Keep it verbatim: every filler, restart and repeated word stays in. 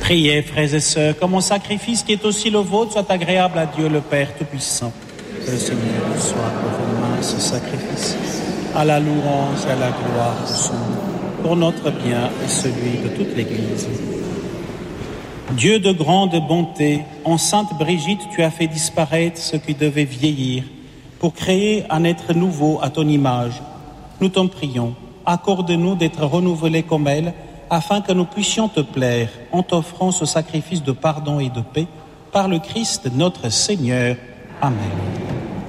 Priez, frères et sœurs, que mon sacrifice qui est aussi le vôtre soit agréable à Dieu le Père Tout-Puissant. Que le Seigneur reçoive de vos mains ce sacrifice, à la louange et à la gloire de son nom, pour notre bien et celui de toute l'Église. Dieu de grande bonté, en Sainte Brigitte, tu as fait disparaître ce qui devait vieillir, pour créer un être nouveau à ton image. Nous t'en prions, accorde-nous d'être renouvelés comme elle, afin que nous puissions te plaire en t'offrant ce sacrifice de pardon et de paix par le Christ notre Seigneur. Amen.